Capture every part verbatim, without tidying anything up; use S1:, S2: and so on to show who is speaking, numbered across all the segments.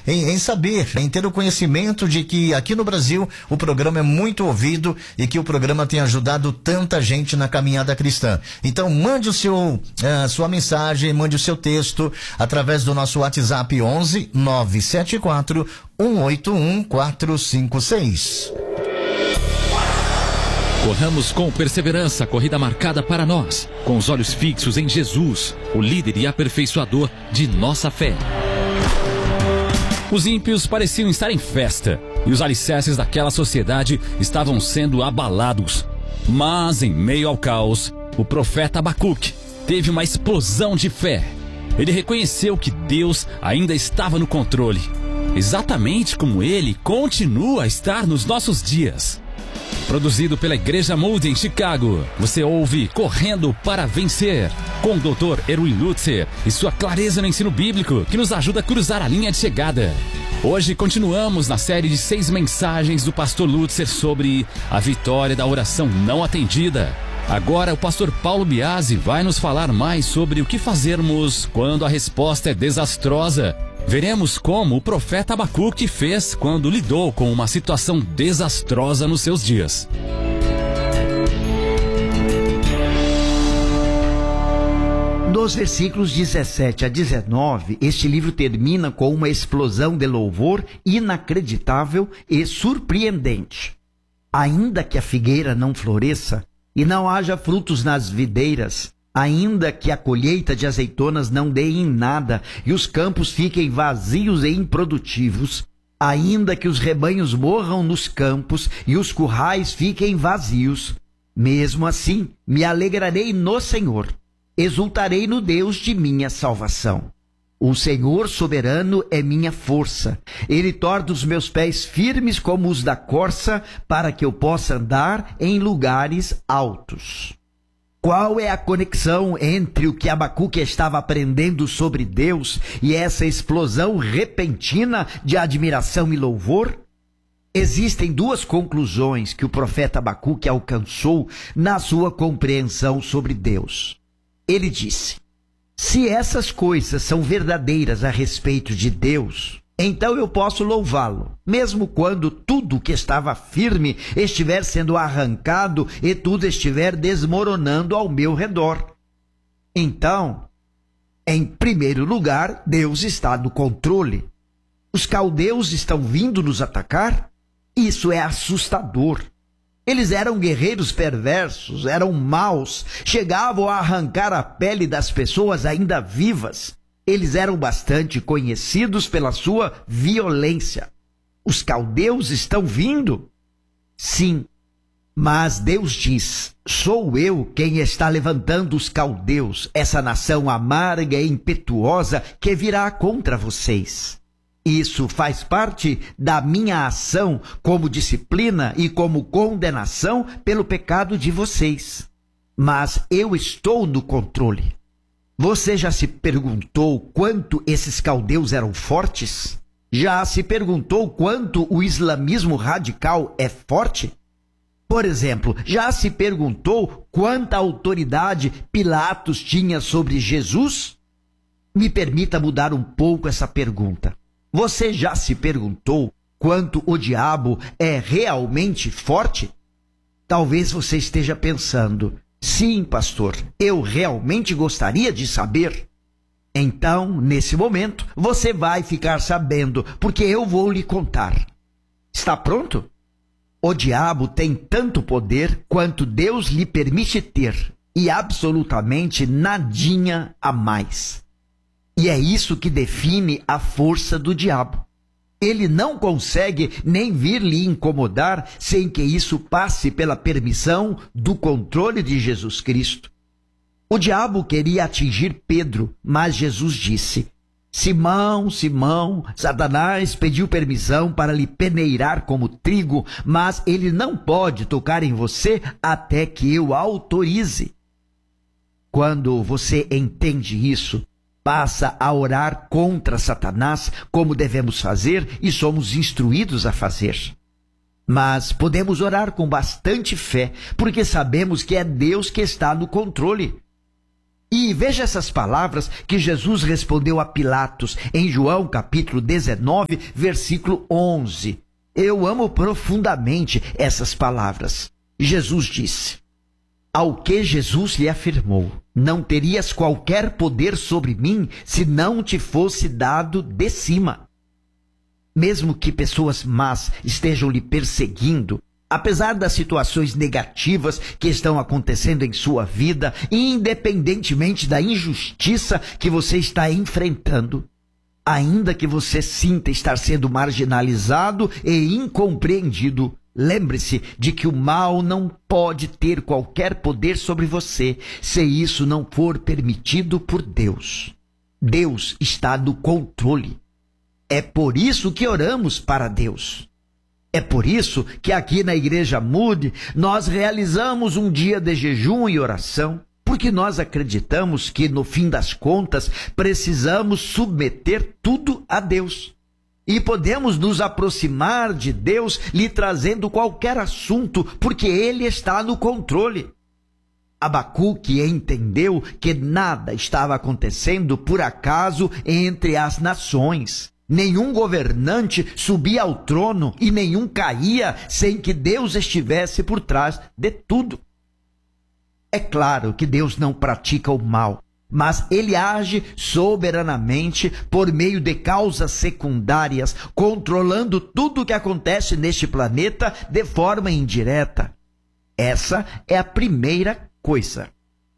S1: em, em saber, em ter o conhecimento de que aqui no Brasil o programa é muito ouvido e que o programa tem ajudado tanta gente na caminhada cristã. Então mande o seu, a sua mensagem, mande o seu texto através do nosso WhatsApp onze nove sete quatro um oito um quatro cinco seis.
S2: Corramos com perseverança a corrida marcada para nós, com os olhos fixos em Jesus, o líder e aperfeiçoador de nossa fé. Os ímpios pareciam estar em festa, e os alicerces daquela sociedade estavam sendo abalados. Mas, em meio ao caos, o profeta Abacuque teve uma explosão de fé. Ele reconheceu que Deus ainda estava no controle, exatamente como ele continua a estar nos nossos dias. Produzido pela Igreja Moody em Chicago, você ouve Correndo para Vencer, com o doutor Erwin Lutzer e sua clareza no ensino bíblico, que nos ajuda a cruzar a linha de chegada. Hoje continuamos na série de seis mensagens do pastor Lutzer sobre a vitória da oração não atendida. Agora o pastor Paulo Biasi vai nos falar mais sobre o que fazermos quando a resposta é desastrosa. Veremos como o profeta Abacuque fez quando lidou com uma situação desastrosa nos seus dias.
S3: Nos versículos dezessete a dezenove, este livro termina com uma explosão de louvor inacreditável e surpreendente. Ainda que a figueira não floresça e não haja frutos nas videiras, ainda que a colheita de azeitonas não dê em nada e os campos fiquem vazios e improdutivos, ainda que os rebanhos morram nos campos e os currais fiquem vazios, mesmo assim me alegrarei no Senhor, exultarei no Deus de minha salvação. O Senhor soberano é minha força. Ele torna os meus pés firmes como os da corça, para que eu possa andar em lugares altos. Qual é a conexão entre o que Abacuque estava aprendendo sobre Deus e essa explosão repentina de admiração e louvor? Existem duas conclusões que o profeta Abacuque alcançou na sua compreensão sobre Deus. Ele disse: se essas coisas são verdadeiras a respeito de Deus, então eu posso louvá-lo, mesmo quando tudo que estava firme estiver sendo arrancado e tudo estiver desmoronando ao meu redor. Então, em primeiro lugar, Deus está no controle. Os caldeus estão vindo nos atacar? Isso é assustador. Eles eram guerreiros perversos, eram maus, chegavam a arrancar a pele das pessoas ainda vivas. Eles eram bastante conhecidos pela sua violência. Os caldeus estão vindo? Sim, mas Deus diz: sou eu quem está levantando os caldeus, essa nação amarga e impetuosa que virá contra vocês. Isso faz parte da minha ação como disciplina e como condenação pelo pecado de vocês. Mas eu estou no controle. Você já se perguntou quanto esses caldeus eram fortes? Já se perguntou quanto o islamismo radical é forte? Por exemplo, já se perguntou quanta autoridade Pilatos tinha sobre Jesus? Me permita mudar um pouco essa pergunta. Você já se perguntou quanto o diabo é realmente forte? Talvez você esteja pensando: sim, pastor, eu realmente gostaria de saber. Então, nesse momento, você vai ficar sabendo, porque eu vou lhe contar. Está pronto? O diabo tem tanto poder quanto Deus lhe permite ter, e absolutamente nadinha a mais. E é isso que define a força do diabo. Ele não consegue nem vir lhe incomodar sem que isso passe pela permissão do controle de Jesus Cristo. O diabo queria atingir Pedro, mas Jesus disse: Simão, Simão, Satanás pediu permissão para lhe peneirar como trigo, mas ele não pode tocar em você até que eu autorize. Quando você entende isso, passa a orar contra Satanás, como devemos fazer e somos instruídos a fazer. Mas podemos orar com bastante fé, porque sabemos que é Deus que está no controle. E veja essas palavras que Jesus respondeu a Pilatos em João capítulo dezenove, versículo onze. Eu amo profundamente essas palavras. Jesus disse: ao que Jesus lhe afirmou: não terias qualquer poder sobre mim se não te fosse dado de cima. Mesmo que pessoas más estejam lhe perseguindo, apesar das situações negativas que estão acontecendo em sua vida, independentemente da injustiça que você está enfrentando, ainda que você sinta estar sendo marginalizado e incompreendido, lembre-se de que o mal não pode ter qualquer poder sobre você se isso não for permitido por Deus. Deus está no controle. É por isso que oramos para Deus. É por isso que aqui na Igreja Moody nós realizamos um dia de jejum e oração, porque nós acreditamos que, no fim das contas, precisamos submeter tudo a Deus. E podemos nos aproximar de Deus lhe trazendo qualquer assunto, porque Ele está no controle. Abacuque entendeu que nada estava acontecendo por acaso entre as nações. Nenhum governante subia ao trono e nenhum caía sem que Deus estivesse por trás de tudo. É claro que Deus não pratica o mal, mas Ele age soberanamente por meio de causas secundárias, controlando tudo o que acontece neste planeta de forma indireta. Essa é a primeira coisa.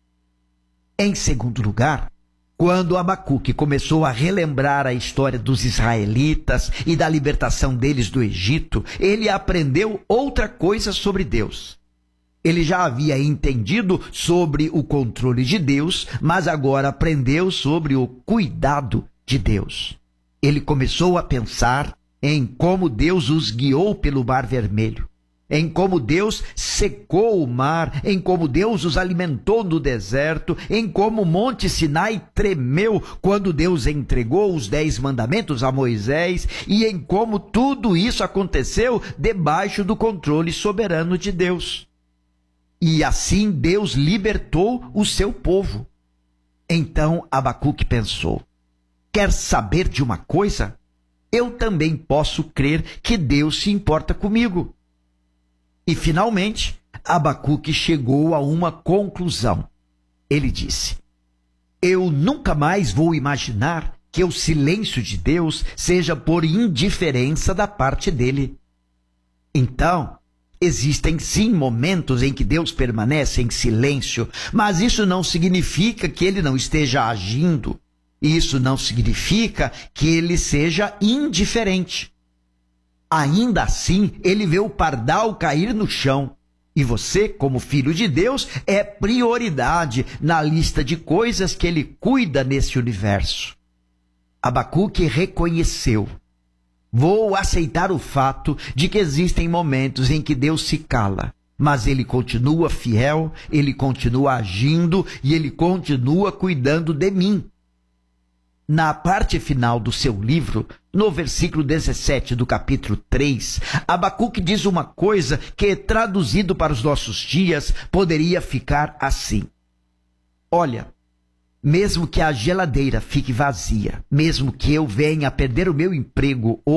S3: Em segundo lugar, quando Abacuque começou a relembrar a história dos israelitas e da libertação deles do Egito, ele aprendeu outra coisa sobre Deus. Ele já havia entendido sobre o controle de Deus, mas agora aprendeu sobre o cuidado de Deus. Ele começou a pensar em como Deus os guiou pelo Mar Vermelho, em como Deus secou o mar, em como Deus os alimentou no deserto, em como o Monte Sinai tremeu quando Deus entregou os dez mandamentos a Moisés, e em como tudo isso aconteceu debaixo do controle soberano de Deus. E assim Deus libertou o seu povo. Então Abacuque pensou: quer saber de uma coisa? Eu também posso crer que Deus se importa comigo. E finalmente, Abacuque chegou a uma conclusão. Ele disse: eu nunca mais vou imaginar que o silêncio de Deus seja por indiferença da parte dele. Então, existem sim momentos em que Deus permanece em silêncio, mas isso não significa que ele não esteja agindo. Isso não significa que ele seja indiferente. Ainda assim, ele vê o pardal cair no chão. E você, como filho de Deus, é prioridade na lista de coisas que ele cuida nesse universo. Abacuque reconheceu: vou aceitar o fato de que existem momentos em que Deus se cala, mas ele continua fiel, ele continua agindo e ele continua cuidando de mim. Na parte final do seu livro, no versículo dezessete do capítulo três, Abacuque diz uma coisa que, traduzido para os nossos dias, poderia ficar assim: olha, mesmo que a geladeira fique vazia, mesmo que eu venha a perder o meu emprego